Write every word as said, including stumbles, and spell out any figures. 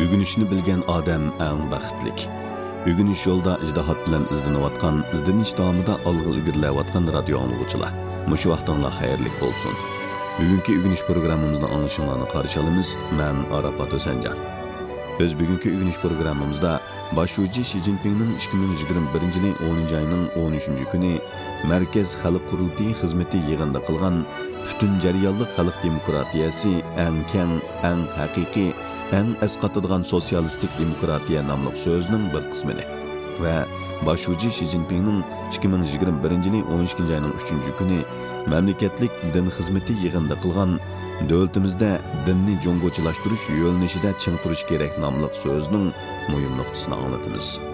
Ügünüşünü bilgen adam en baxtlik. Ügünüş yolda ijdihat bilen izleniyotgan, izleniş davamida algı ilgirleyotgan radyo anlıqçılar. Muşu vaqtınla hayırlik bolsun. Bugünkü ügünüş programımızda anlaşılmanı qarşılamız. Men Arafat Ösencan. Öz bugünkü ügünüş programımızda başucu Xi Jinping'nin ikki ming yigirma birinchi yili o'ninchi ayning o'n uchinchi kuni Merkez Xalq Qurultiyi xizmeti yig'inida qilgan butun jarayonli xalq demokratiyasi eng keng, eng haqiqiy, eng asqatadigan sotsialistik demokratiya nomli so'zining bir qismini va başucu Xi Jinping'nin ikki ming yigirma birinchi yili o'n ikkinchi ayning uchinchi kuni mamlakatlik din xizmeti yig'inida qilgan davlatimizda dinni jo'ng'ochilashtirish yo'nalishida ching turish kerak nomli so'zning muhim nuqtasini anglatamiz.